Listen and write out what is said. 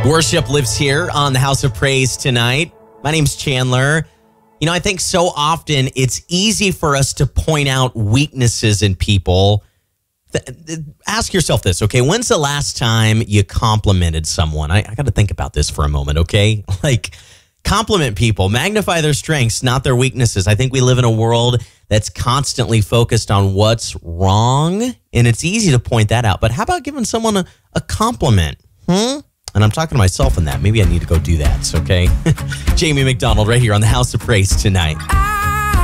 Worship lives here on the House of Praise tonight. My name's Chandler. You know, I think so often it's easy for us to point out weaknesses in people. Ask yourself this, okay? When's the last time you complimented someone? I got to think about this for a moment, okay? Like, compliment people, magnify their strengths, not their weaknesses. I think we live in a world that's constantly focused on what's wrong, and it's easy to point that out. But how about giving someone a compliment? And I'm talking to myself in that. Maybe I need to go do that, okay? Jamie McDonald right here on the House of Praise tonight.